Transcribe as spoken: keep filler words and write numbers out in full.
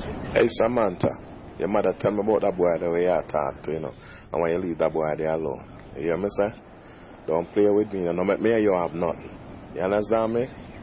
Hey, Samantha, your mother tell me about that boy the way I talk to, you know. And when you leave that boy there alone. You hear me, say? Don't play with me, you know. Make me and you have nothing. You understand me?